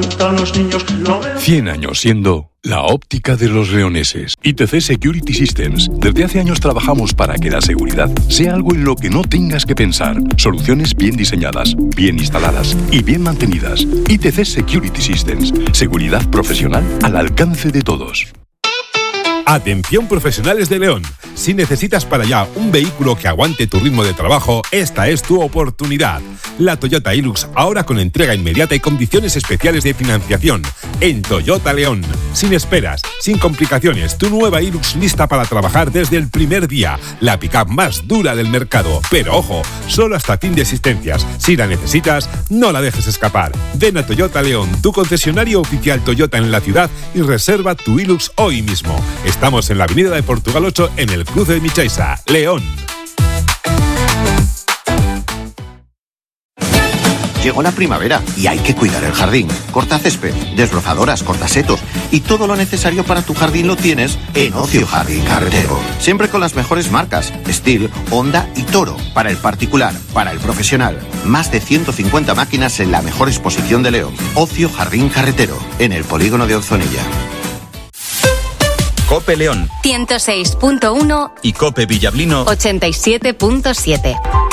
cantan los niños, lo veo. 100 años siendo la óptica de los leoneses. ITC Security Systems. Desde hace años trabajamos para que la seguridad sea algo en lo que no tengas que pensar. Soluciones bien diseñadas, bien instaladas y bien mantenidas. ITC Security Systems. Seguridad profesional al alcance de todos. Atención profesionales de León. Si necesitas para allá un vehículo que aguante tu ritmo de trabajo, esta es tu oportunidad. La Toyota Hilux, ahora con entrega inmediata y condiciones especiales de financiación. En Toyota León. Sin esperas, sin complicaciones, tu nueva Hilux lista para trabajar desde el primer día. La pick-up más dura del mercado. Pero ojo, solo hasta fin de existencias. Si la necesitas, no la dejes escapar. Ven a Toyota León, tu concesionario oficial Toyota en la ciudad, y reserva tu Hilux hoy mismo. Estamos en la avenida de Portugal 8, en el cruce de Michaisa, León. Llegó la primavera y hay que cuidar el jardín. Cortacésped, desbrozadoras, cortasetos y todo lo necesario para tu jardín lo tienes en Ocio Jardín Carretero. Siempre con las mejores marcas, Stihl, Honda y Toro. Para el particular, para el profesional. Más de 150 máquinas en la mejor exposición de León. Ocio Jardín Carretero, en el polígono de Onzonilla. Cope León 106.1 y Cope Villablino 87.7.